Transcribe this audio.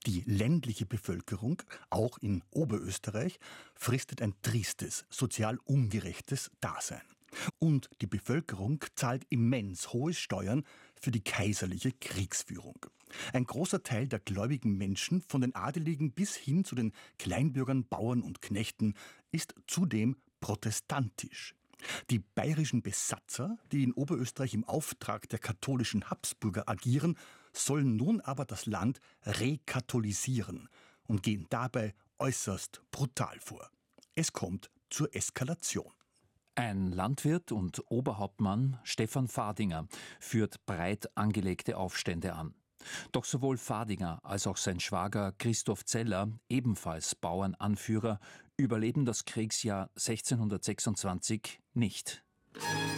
Die ländliche Bevölkerung, auch in Oberösterreich, fristet ein tristes, sozial ungerechtes Dasein. Und die Bevölkerung zahlt immens hohe Steuern für die kaiserliche Kriegsführung. Ein großer Teil der gläubigen Menschen, von den Adeligen bis hin zu den Kleinbürgern, Bauern und Knechten, ist zudem protestantisch. Die bayerischen Besatzer, die in Oberösterreich im Auftrag der katholischen Habsburger agieren, sollen nun aber das Land rekatholisieren und gehen dabei äußerst brutal vor. Es kommt zur Eskalation. Ein Landwirt und Oberhauptmann, Stefan Fadinger, führt breit angelegte Aufstände an. Doch sowohl Fadinger als auch sein Schwager Christoph Zeller, ebenfalls Bauernanführer, überleben das Kriegsjahr 1626 nicht.